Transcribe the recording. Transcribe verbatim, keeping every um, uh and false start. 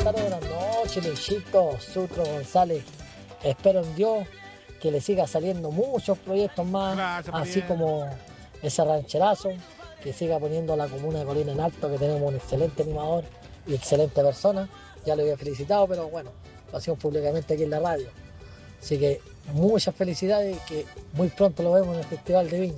tardes, buenas noches, Luisito, Sutro González. Espero en Dios que le siga saliendo muchos proyectos más, Gracias, así Paniel. como ese rancherazo, que siga poniendo a la comuna de Colina en alto, que tenemos un excelente animador y excelente persona. Ya lo había felicitado, pero bueno, lo hacemos públicamente aquí en la radio. Así que muchas felicidades y que muy pronto lo vemos en el Festival de Viña.